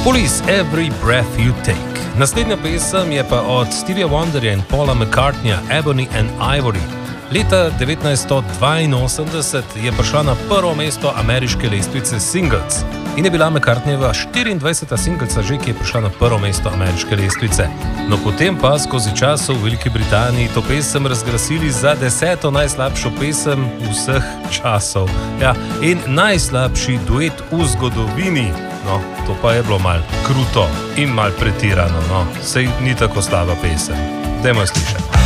Police, Every Breath You Take. Naslednja pesem je pa od Stevieja Wonderja in Paula McCartneyja, Ebony and Ivory. Leta 1982 je prišla na prvo mesto ameriške lestvice singles in je bila McCartneyjeva 24. singlca že, ki je prišla na prvo mesto ameriške lestvice. No potem pa skozi čas v Veliki Britaniji to pesem razglasili za 10. najslabšo pesem vseh časov. Ja, in najslabši duet v zgodovini. No, to pa je bilo mal kruto in mal pretirano, no. Sej ni tako slaba pesem. Dajmo jo slišati.